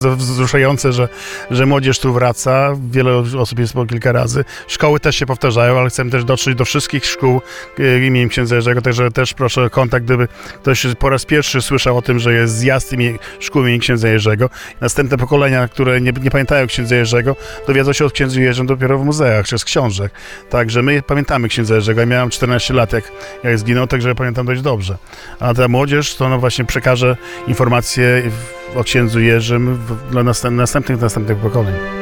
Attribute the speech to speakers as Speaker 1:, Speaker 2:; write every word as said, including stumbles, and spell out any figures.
Speaker 1: Wzruszające, że, że młodzież tu wraca, wiele osób jest po kilka razy. Szkoły też się powtarzają, ale chcemy też dotrzeć do wszystkich szkół imieniem księdza Jerzego, także też proszę o kontakt, gdyby ktoś po raz pierwszy słyszał o tym, że jest zjazd imię, szkół imieniem księdza Jerzego. Następne pokolenia, które nie, nie pamiętają księdza Jerzego, dowiedzą się o księdzu Jerzym dopiero w muzeach czy z książek. Także my pamiętamy księdza Jerzego. Ja miałem czternaście lat, jak, jak zginął, także pamiętam dość dobrze. A ta młodzież to no właśnie przekaże informacje o księdzu Jerzym dla następnych, następnych pokoleń.